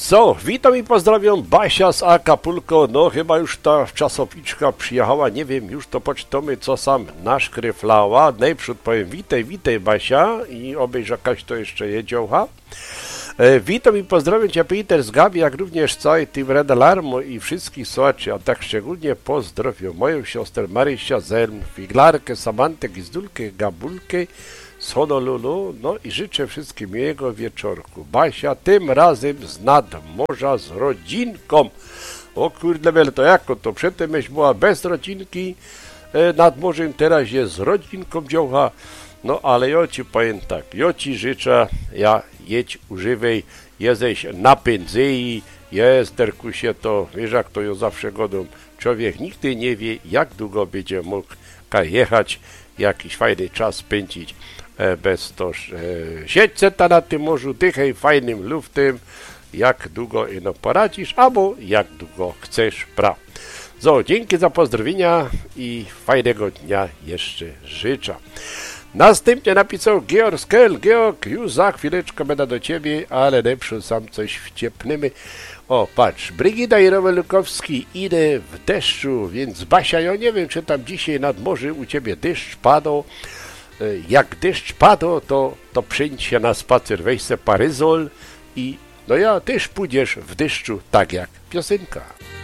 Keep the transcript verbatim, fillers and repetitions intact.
Co, witam i pozdrawiam, Basia z Acapulco, no chyba już ta czasopiczka przyjechała, nie wiem, już to poczytamy, co sam naszkryflała. Najprzód powiem, witaj, witaj Basia i obejrz jakaś to jeszcze jedziocha. E, witam i pozdrawiam Cię Peter z Gabi, jak również cały tym Red Alarmu i wszystkich słuchaczy, a tak szczególnie pozdrowię moją siostrę Marysia Zelm, Figlarkę, Samantę, Gizdulkę, Gabulkę z Honolulu, no i życzę wszystkim miłego wieczorku. Basia, tym razem z nadmorza z rodzinką. O kurde, bele, to jako to przedtem myś była bez rodzinki e, nad morzem, teraz jest z rodzinką dziołcha. No ale ja Ci powiem tak, ja Ci życzę, ja jedź używaj, jesteś napędzej, jest terkusie to, wiesz jak to ja zawsze godą, człowiek nigdy nie wie, jak długo będzie mógł jechać, jakiś fajny czas spędzić e, bez to, e, siedź ta na tym morzu, dychaj fajnym luftem, jak długo ino poradzisz, albo jak długo chcesz, pra. So, dzięki za pozdrowienia i fajnego dnia jeszcze życzę. Następnie napisał Georg Skel. Georg, już za chwileczkę będę do Ciebie, ale najpierw sam coś wciepnymy. O, patrz, Brygida i Rowelukowski idę w deszczu, więc Basia, ja nie wiem, czy tam dzisiaj nad morzem u Ciebie deszcz padł. Jak deszcz padł, to, to przyjdź się na spacer, weź se paryzol i no ja też pójdziesz w deszczu, tak jak piosenka.